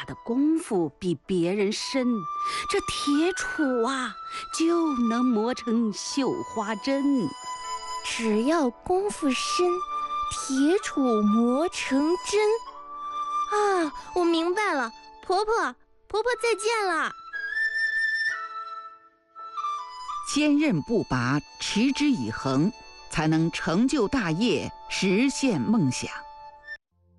的功夫比别人深，这铁杵啊就能磨成绣花针。 只要功夫深，铁杵磨成针。啊，我明白了，婆婆再见了。 坚韧不拔，持之以恒，才能成就大业，实现梦想。